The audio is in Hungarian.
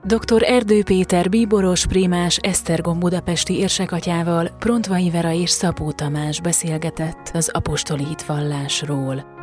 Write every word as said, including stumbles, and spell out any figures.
doktor Erdő Péter bíboros, prémás, esztergom budapesti érsekatyával Prontvai Vera és Szabó Tamás beszélgetett az apostoli hitvallásról.